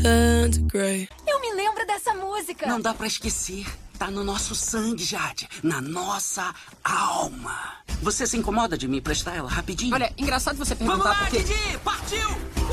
turn to grey. Eu me lembro dessa música. Não dá pra esquecer. Tá no nosso sangue, Jade. Na nossa alma. Você se incomoda de me emprestar ela rapidinho? Olha, engraçado você Vamos perguntar lá, porque... Didi! Partiu!